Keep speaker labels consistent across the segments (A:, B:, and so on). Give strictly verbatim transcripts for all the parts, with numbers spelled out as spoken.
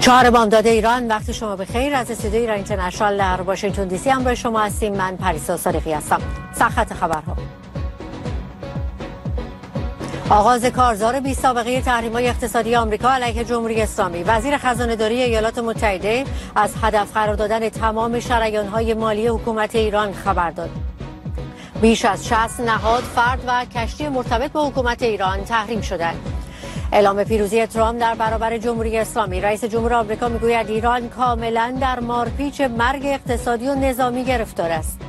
A: چهار بامداد ایران، وقت شما بخیر. از استودیوی ایران اینترنشنال در واشنگتن دی سی همراه شما هستیم. من پریسا صادقی هستم. سرخط خبرها: آغاز کارزار بی سابقه تحریم‌های اقتصادی آمریکا علیه جمهوری اسلامی. وزیر خزانه‌داری ایالات متحده از هدف قرار دادن تمام شریان‌های مالی حکومت ایران خبر داد. بیش از شصت نهاد، فرد و کشتی مرتبط با حکومت ایران تحریم شدند. اعلام پیروزی ترامپ در برابر جمهوری اسلامی. رئیس جمهور آمریکا میگوید ایران کاملا در مارپیچ مرگ اقتصادی و نظامی گرفتار است.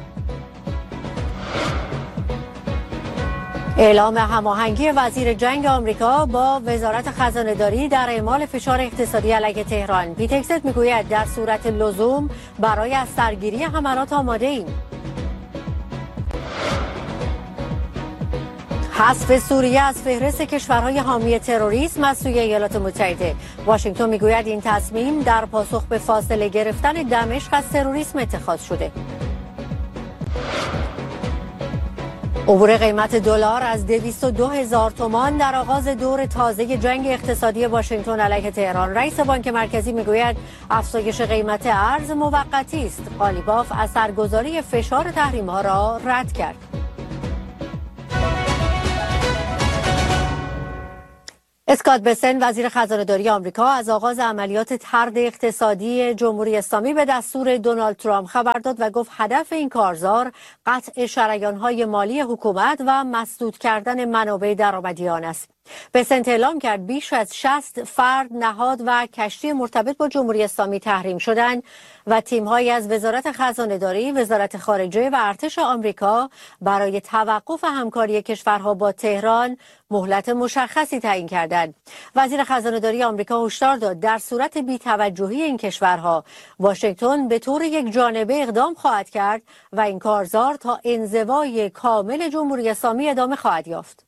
A: اعلام هماهنگی وزیر جنگ آمریکا با وزارت خزانه‌داری در اعمال فشار اقتصادی علیه تهران. پیت هگست میگوید در صورت لزوم برای از سرگیری حملات آماده ایم. حذف سوریه از فهرست کشورهای حامی تروریسم از سوی ایالات متحده. واشنگتن میگوید این تصمیم در پاسخ به فاصله گرفتن دمشق از تروریسم اتخاذ شده. عبور قیمت دلار از دویست و دو هزار تومان در آغاز دور تازه جنگ اقتصادی واشنگتن علیه تهران. رئیس بانک مرکزی میگوید افزایش قیمت ارز موقتی است. قالیباف اثرگذاری فشار تحریم‌ها را رد کرد. اسکات بسن، وزیر خزانه‌داری آمریکا، از آغاز عملیات طرد اقتصادی جمهوری اسلامی به دستور دونالد ترامپ خبر داد و گفت هدف این کارزار قطع شریان‌های مالی حکومت و مسدود کردن منابع درآمدی آن است. بسنت اعلام کرد بیش از شصت فرد، نهاد و کشتی مرتبط با جمهوری اسلامی تحریم شدند و تیم‌هایی از وزارت خزانه‌داری، وزارت خارجه و ارتش آمریکا برای توقف همکاری کشورها با تهران مهلت مشخصی تعیین کردند. وزیر خزانه‌داری آمریکا هشدار داد در صورت بی‌توجهی این کشورها واشنگتن به طور یک جانبه اقدام خواهد کرد و این کارزار تا انزوای کامل جمهوری اسلامی ادامه خواهد یافت.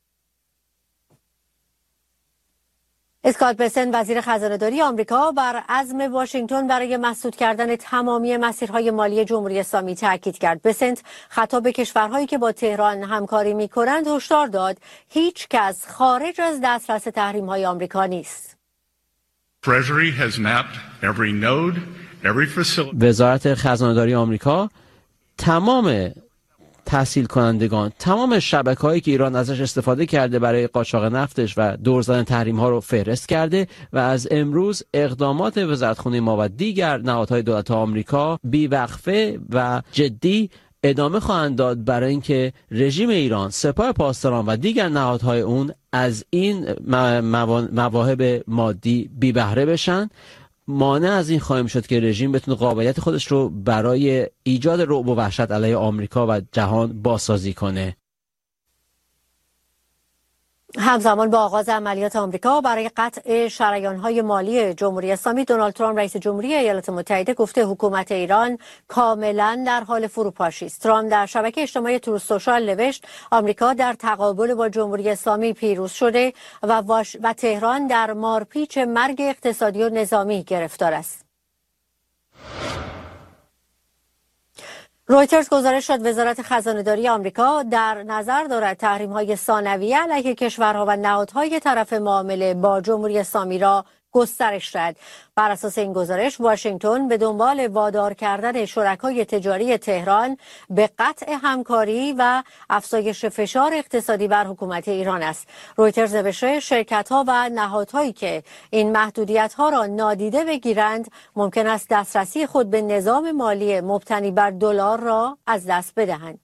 A: اسکات بسن، وزیر خزانه‌داری آمریکا، بر عزم واشنگتن برای مسدود کردن تمامی مسیرهای مالی جمهوری اسلامی تاکید کرد. بسنت خطاب به کشورهایی که با تهران همکاری می‌کنند هشدار داد هیچ کس خارج از دسترس تحریم‌های آمریکا نیست.
B: وزارت خزانه‌داری آمریکا تمام تحصیل کنندگان، تمام شبکه‌هایی که ایران ازش استفاده کرده برای قاچاق نفتش و دور زدن تحریم‌ها رو فهرست کرده و از امروز اقدامات وزارتخونه ما و دیگر نهادهای دولت آمریکا بی‌وقفه و جدی ادامه خواهند داد برای اینکه رژیم ایران، سپاه پاسداران و دیگر نهادهای اون از این مواهب مادی بی بهره بشن. مانع از این خواهیم شد که رژیم بتونه قابلیت خودش رو برای ایجاد رعب و وحشت علیه آمریکا و جهان بازسازی کنه.
A: همزمان با آغاز عملیات آمریکا برای قطع شریان‌های مالی جمهوری اسلامی، دونالد ترامپ رئیس جمهوری ایالات متحده گفته حکومت ایران کاملا در حال فروپاشی است. ترامپ در شبکه اجتماعی تروث سوشال نوشت آمریکا در تقابل با جمهوری اسلامی پیروز شده و, واش... و تهران در مارپیچ مرگ اقتصادی و نظامی گرفتار است. رویترز گزارش داد وزارت خزانه‌داری آمریکا در نظر دارد تحریم‌های ثانویه علیه کشورها و نهادهای طرف معامله با جمهوری اسلامی را گسترش دهد. بر اساس این گزارش واشنگتن به دنبال وادار کردن شرکای تجاری تهران به قطع همکاری و افزایش فشار اقتصادی بر حکومت ایران است. رویترز نوشته شرکت‌ها و نهادهایی که این محدودیت‌ها را نادیده بگیرند ممکن است دسترسی خود به نظام مالی مبتنی بر دلار را از دست بدهند.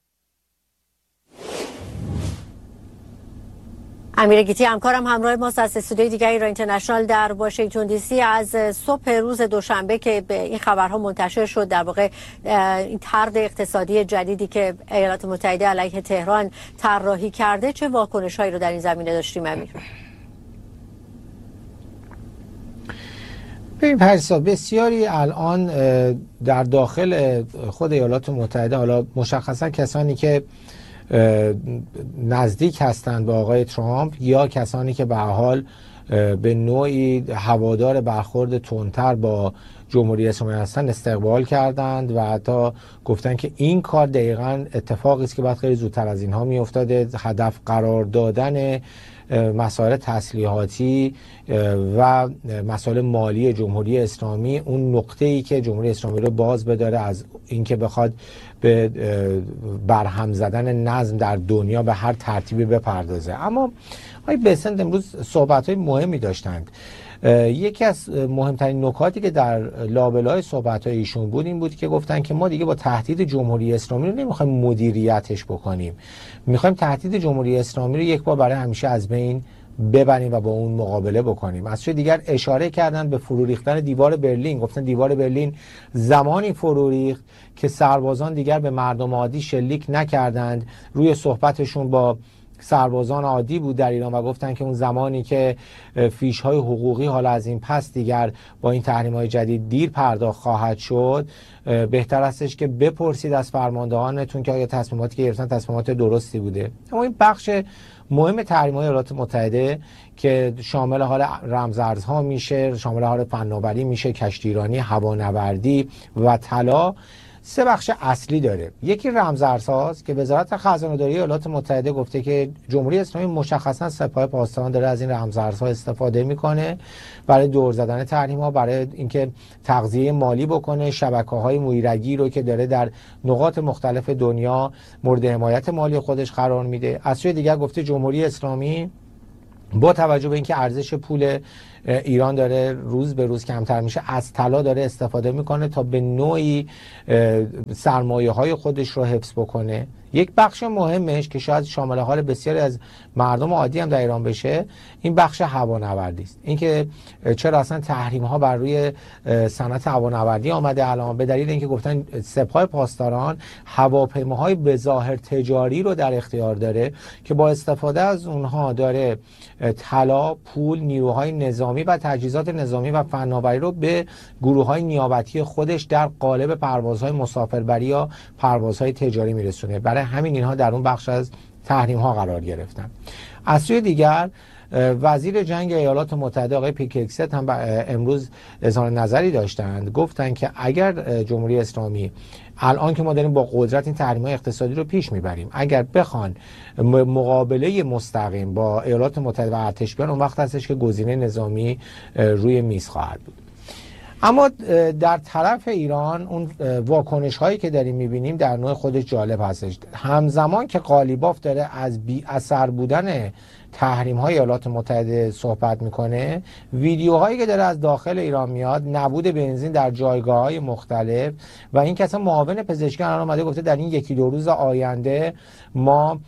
A: امیر گیتی همکارم همراه ماست از استودیوی دیگر ایران اینترنشنال در واشنگتن دی سی. از صبح روز دوشنبه که به این خبرها منتشر شد، در واقع این طرد اقتصادی جدیدی که ایالات متحده علیه تهران طراحی کرده، چه واکنش‌هایی رو در این زمینه داشتیم امیر؟
C: ببین پریسا، بسیاری الان در داخل خود ایالات متحده، حالا مشخصا کسانی که نزدیک هستند به آقای ترامپ یا کسانی که به هر حال به نوعی هوادار برخورد تندتر با جمهوری اسلامی هستند استقبال کردند و حتی گفتن که این کار دقیقاً اتفاقی است که باید خیلی زودتر از اینها میافتاده. هدف قرار دادن مسائل تسلیحاتی و مسائل مالی جمهوری اسلامی اون نقطه‌ای که جمهوری اسلامی رو باز بداره از اینکه بخواد به برهم زدن نظم در دنیا به هر ترتیبی بپردازه. اما آقای بسنت امروز صحبت‌های مهمی داشتند. یکی از مهمترین نکاتی که در لابلای صحبت‌های ایشون بود این بود که گفتن که ما دیگه با تهدید جمهوری اسلامی رو نمیخوایم مدیریتش بکنیم، میخوایم تهدید جمهوری اسلامی رو یک بار برای همیشه از بین ببریم و با اون مقابله بکنیم. از سوی دیگر اشاره کردن به فرو ریختن دیوار برلین، گفتن دیوار برلین زمانی فرو ریخت که سربازان دیگر به مردم عادی شلیک نکردند. روی صحبتشون با سربازان عادی بود در ایران و گفتن که اون زمانی که فیش های حقوقی حالا از این پس دیگر با این تحریم های جدید دیر پرداخت خواهد شد، بهتر استش که بپرسید از فرماندهانتون که آیا تصمیماتی که گرفتن تصمیمات درستی بوده. اما این بخش مهم تحریم های ایالات متحده که شامل حال رمزارزها میشه، شامل حال فناوری میشه، کشتیرانی، هوانوردی و طلا، سه بخش اصلی داره. یکی رمزارزهاست که وزارت خزانه‌داری ایالات متحده گفته که جمهوری اسلامی مشخصا سپاه پاسداران داره از این رمزارزها استفاده میکنه برای دور زدن تحریم‌ها، برای اینکه تغذیه مالی بکنه، شبکه‌های مویرگی رو که داره در نقاط مختلف دنیا مورد حمایت مالی خودش قرار میده. از سوی دیگر گفته جمهوری اسلامی با توجه به اینکه ارزش پول ایران داره روز به روز کمتر میشه، از طلا داره استفاده میکنه تا به نوعی سرمایه های خودش رو حفظ بکنه. یک بخش مهمش که شاید شامل حال بسیاری از مردم عادی هم در ایران بشه، این بخش هوانوردی است. اینکه چرا اصلا تحریم ها بر روی صنعت هوانوردی آمده الان، به دلیل اینکه گفتن سپاه پاسداران هواپیماهای به ظاهر تجاری رو در اختیار داره که با استفاده از اونها داره طلا، پول، نیروهای نظامی و تجهیزات نظامی و فناوری رو به گروه‌های نیابتی خودش در قالب پروازهای مسافربری یا پروازهای تجاری میرسونه. برای همین اینها در اون بخش از تحریم ها قرار گرفتن. از سوی دیگر وزیر جنگ ایالات متحده آقای پیککست هم امروز اظهار نظری داشتند، گفتند که اگر جمهوری اسلامی الان که ما داریم با قدرت این تحریم‌های اقتصادی رو پیش میبریم، اگر بخوان مقابله مستقیم با ایالات متحده و ارتش بیان، اون وقت هستش که گزینه نظامی روی میز خواهد بود. اما در طرف ایران اون واکنش هایی که داریم میبینیم در نوع خودش جالب هستش. همزمان که قالیباف داره از بی اثر بودن تحریم های ایالات متحده صحبت میکنه، ویدیوهایی که داره از داخل ایران میاد، نبود بنزین در جایگاه های مختلف و این که اصلا معاون پزشکی الان اومده گفته در این یکی دو روز آینده ما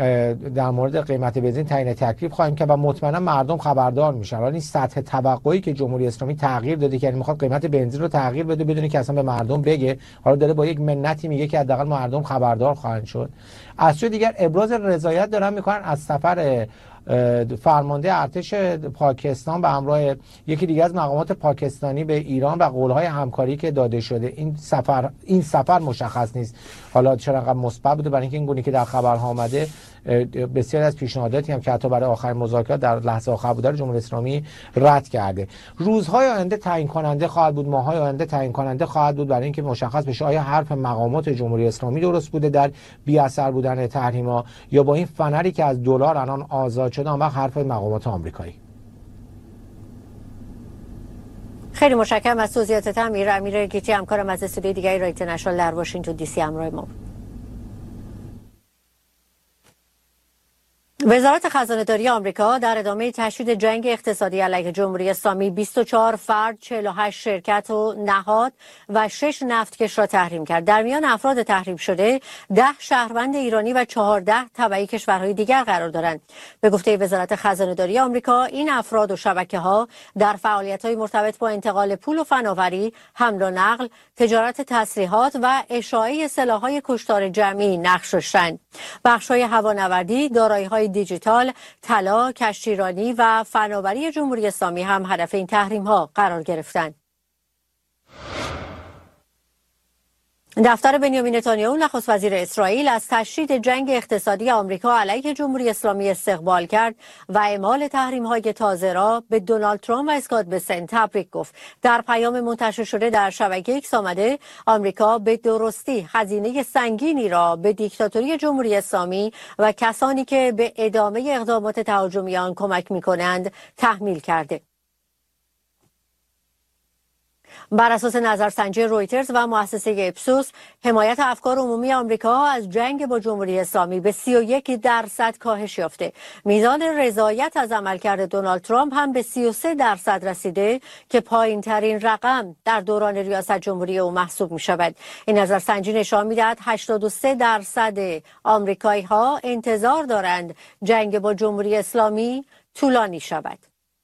C: در مورد قیمت بنزین تعیین تکلیف خواهیم که و مطمئنا مردم خبردار میشن. حالا این سطح توقعی که جمهوری اسلامی تغییر داده که یعنی میخواد قیمت بنزین رو تغییر بده بدون که اصلا به مردم بگه، حالا داره با یک منتی میگه که حداقل مردم خبردار خواهند شد. از سوی دیگر ابراز رضایت دارن میکنن از سفر فرمانده ارتش پاکستان به همراه یکی دیگه از مقامات پاکستانی به ایران و قولهای همکاری که داده شده. این سفر این سفر مشخص نیست حالا چرا انقدر مثبت بوده، برای اینکه این گونه که در خبرها آمده بسیاری از پیشنهاداتی هم که حتی برای آخرین مذاکرات در لحظه آخر بوده رو جمهوری اسلامی رد کرده. روزهای آینده تعیین کننده خواهد بود، ماه‌های آینده تعیین کننده خواهد بود برای اینکه مشخص بشه آیا حرف مقامات جمهوری اسلامی درست بوده در بی اثر بودن تحریم‌ها یا با این فنری که از دلار الان آزاد شده اون وقت حرف مقامات آمریکایی.
A: خیلی متشکرم از توضیحاتت امیر. امیر گیتی همکارم از استودیوی دیگری رایت نشنال در واشنگتن دی سی همراه ما. وزارت خزانه‌داری آمریکا در ادامه تشدید جنگ اقتصادی علیه جمهوری اسلامی بیست و چهار فرد، چهل و هشت شرکت و نهاد و شش نفتکش را تحریم کرد. در میان افراد تحریم شده ده شهروند ایرانی و چهارده تبعی کشورهای دیگر قرار دارند. به گفته وزارت خزانه‌داری آمریکا، این افراد و شبکه‌ها در فعالیت‌های مرتبط با انتقال پول و فناوری، حمل و نقل، تجارت تسلیحات و اشاعه سلاح‌های کشتار جمعی نقش داشتند. بخش‌های هوانوردی، دارایی‌های دیجیتال، طلا، کشتیرانی و فناوری جمهوری اسلامی هم هدف این تحریم ها قرار گرفتند. دفتر بنیامین نتانیاهو نخست وزیر اسرائیل از تشدید جنگ اقتصادی آمریکا علیه جمهوری اسلامی استقبال کرد و اعمال تحریم‌های تازه را به دونالد ترامپ و اسکات بسن تبریک گفت. در پیام منتشر شده در شبکه ایکس آمده آمریکا به درستی هزینه سنگینی را به دیکتاتوری جمهوری اسلامی و کسانی که به ادامه اقدامات تهاجمی آن کمک می‌کنند تحمیل کرده. بر اساس نظرسنجی رویترز و مؤسسه اپسوس، حمایت افکار عمومی آمریکا از جنگ با جمهوری اسلامی به سی و یک درصد کاهش یافته. میزان رضایت از عملکرد دونالد ترامپ هم به سی و سه درصد رسیده که پایین ترین رقم در دوران ریاست جمهوری او محسوب می شود. این نظرسنجی نشان می دهد هشتاد و سه درصد آمریکایی ها انتظار دارند جنگ با جمهوری اسلامی طولانی شود.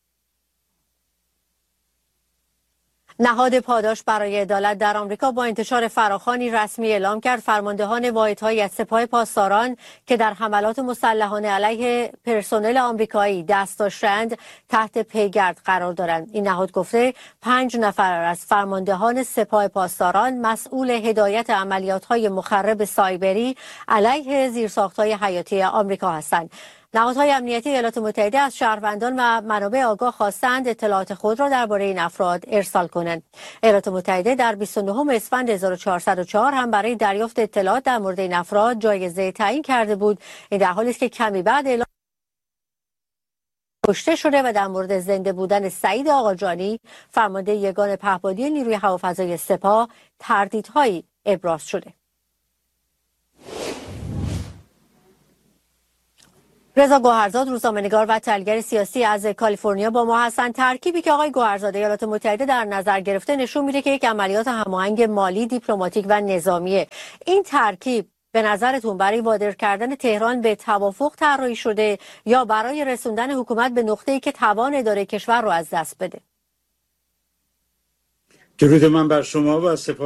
A: نهاد پاداش برای عدالت در آمریکا با انتشار فراخوانی رسمی اعلام کرد فرماندهان واحدهای از سپاه پاسداران که در حملات مسلحانه علیه پرسنل آمریکایی دست داشتند تحت پیگرد قرار دارند. این نهاد گفته پنج نفر از فرماندهان سپاه پاسداران مسئول هدایت عملیات‌های مخرب سایبری علیه زیرساخت‌های حیاتی آمریکا هستند. نهادهای امنیتی ایالات متحده از شهروندان و منابع آگاه خواستند اطلاعات خود را درباره این افراد ارسال کنند. ایالات متحده در بیست و نهم اسفند هزار و چهارصد و چهار هم برای دریافت اطلاعات در مورد این افراد جایزه تعیین کرده بود. این در حالی است که کمی بعد اعلام کشته شده و در مورد زنده بودن سعید آقاجانی فرمانده یگان پهپادی نیروی هوافضای سپاه تردیدهایی ابراز شده. رضا گوهرزاد، روزنامه‌نگار و تحلیلگر سیاسی از کالیفرنیا با ما هستند. ترکیبی که آقای گوهرزاد ایالات متحده در نظر گرفته نشون میده که یک عملیات هماهنگ مالی، دیپلماتیک و نظامیه. این ترکیب به نظرتون برای وادار کردن تهران به توافق طراحی شده یا برای رسوندن حکومت به نقطه‌ای که توان اداره کشور رو از دست بده؟
D: درود من بر شما و سپاس